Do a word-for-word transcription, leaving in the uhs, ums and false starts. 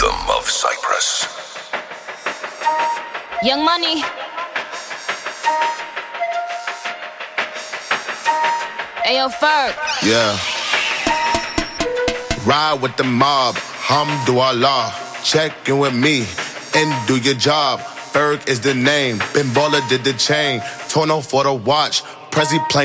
rhythm of Cyprus. Young Money. Ayo, Ferg. Yeah. Ride with the mob, Hamdulillah. Check in with me and do your job. Ferg is the name. Ben Baller did the chain. Tono for the watch. Prezi playing.